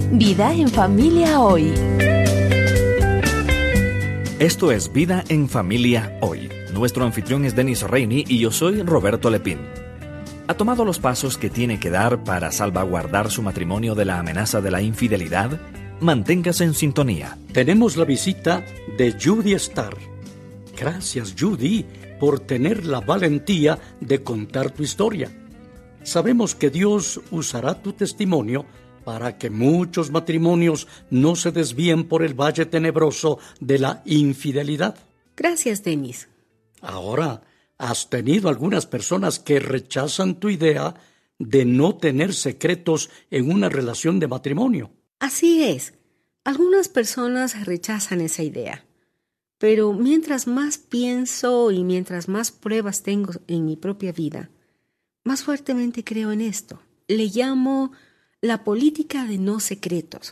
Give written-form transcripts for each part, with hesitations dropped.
Vida en Familia Hoy. Esto es Vida en Familia Hoy. Nuestro anfitrión es Denis Reini y yo soy Roberto Lepín. ¿Ha tomado los pasos que tiene que dar para salvaguardar su matrimonio de la amenaza de la infidelidad? Manténgase en sintonía. Tenemos la visita de Judy Starr. Gracias, Judy, por tener la valentía de contar tu historia. Sabemos que Dios usará tu testimonio para que muchos matrimonios no se desvíen por el valle tenebroso de la infidelidad. Gracias, Denis. Ahora, has tenido algunas personas que rechazan tu idea de no tener secretos en una relación de matrimonio. Así es. Algunas personas rechazan esa idea. Pero mientras más pienso y mientras más pruebas tengo en mi propia vida, más fuertemente creo en esto. Le llamo la política de no secretos.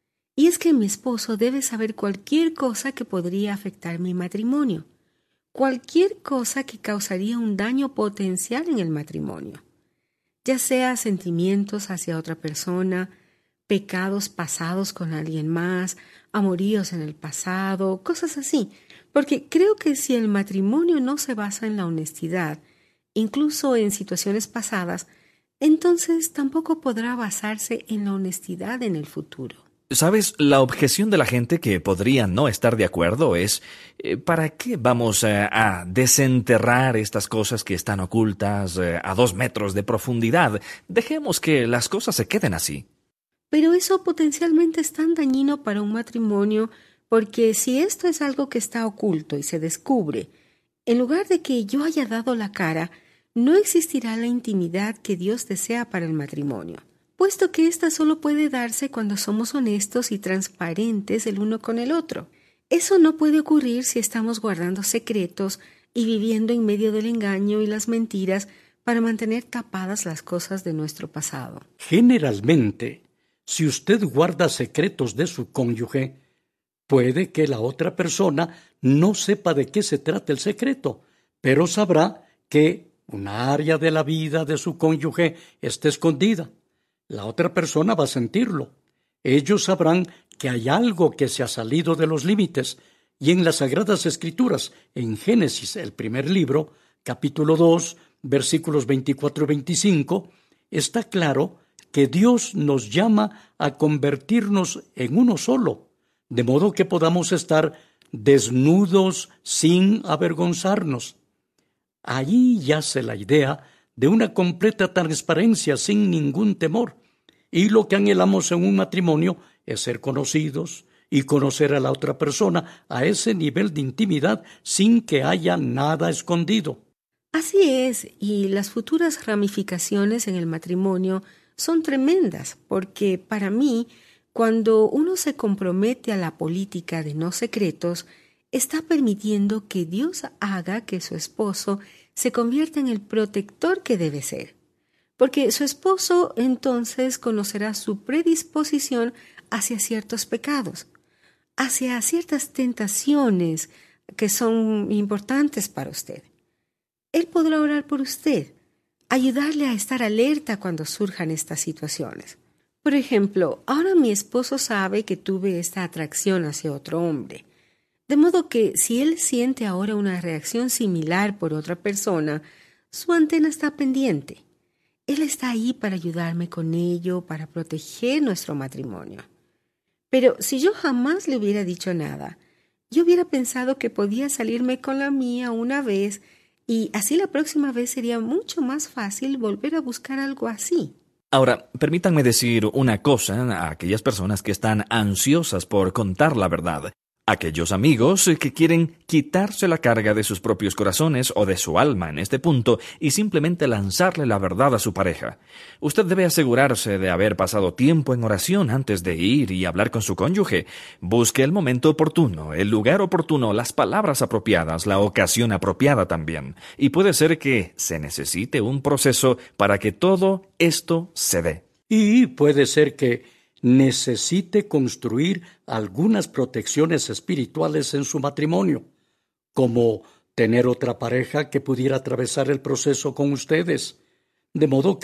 Y es que mi esposo debe saber cualquier cosa que podría afectar mi matrimonio. Cualquier cosa que causaría un daño potencial en el matrimonio. Ya sea sentimientos hacia otra persona, pecados pasados con alguien más, amoríos en el pasado, cosas así. Porque creo que si el matrimonio no se basa en la honestidad, incluso en situaciones pasadas, entonces tampoco podrá basarse en la honestidad en el futuro. ¿Sabes? La objeción de la gente que podría no estar de acuerdo es ¿para qué vamos a desenterrar estas cosas que están ocultas a 2 metros de profundidad? Dejemos que las cosas se queden así. Pero eso potencialmente es tan dañino para un matrimonio porque si esto es algo que está oculto y se descubre, en lugar de que yo haya dado la cara, no existirá la intimidad que Dios desea para el matrimonio, puesto que ésta solo puede darse cuando somos honestos y transparentes el uno con el otro. Eso no puede ocurrir si estamos guardando secretos y viviendo en medio del engaño y las mentiras para mantener tapadas las cosas de nuestro pasado. Generalmente, si usted guarda secretos de su cónyuge, puede que la otra persona no sepa de qué se trata el secreto, pero sabrá que una área de la vida de su cónyuge está escondida. La otra persona va a sentirlo. Ellos sabrán que hay algo que se ha salido de los límites. Y en las Sagradas Escrituras, en Génesis, el primer libro, capítulo 2, versículos 24 y 25, está claro que Dios nos llama a convertirnos en uno solo, de modo que podamos estar desnudos sin avergonzarnos. Allí yace la idea de una completa transparencia sin ningún temor. Y lo que anhelamos en un matrimonio es ser conocidos y conocer a la otra persona a ese nivel de intimidad sin que haya nada escondido. Así es, y las futuras ramificaciones en el matrimonio son tremendas, porque para mí, cuando uno se compromete a la política de no secretos, está permitiendo que Dios haga que su esposo se convierta en el protector que debe ser. Porque su esposo entonces conocerá su predisposición hacia ciertos pecados, hacia ciertas tentaciones que son importantes para usted. Él podrá orar por usted, ayudarle a estar alerta cuando surjan estas situaciones. Por ejemplo, ahora mi esposo sabe que tuve esta atracción hacia otro hombre. De modo que si él siente ahora una reacción similar por otra persona, su antena está pendiente. Él está ahí para ayudarme con ello, para proteger nuestro matrimonio. Pero si yo jamás le hubiera dicho nada, yo hubiera pensado que podía salirme con la mía una vez y así la próxima vez sería mucho más fácil volver a buscar algo así. Ahora, permítanme decir una cosa a aquellas personas que están ansiosas por contar la verdad. Aquellos amigos que quieren quitarse la carga de sus propios corazones o de su alma en este punto y simplemente lanzarle la verdad a su pareja. Usted debe asegurarse de haber pasado tiempo en oración antes de ir y hablar con su cónyuge. Busque el momento oportuno, el lugar oportuno, las palabras apropiadas, la ocasión apropiada también. Y puede ser que se necesite un proceso para que todo esto se dé. Y puede ser que necesite construir algunas protecciones espirituales en su matrimonio, como tener otra pareja que pudiera atravesar el proceso con ustedes, de modo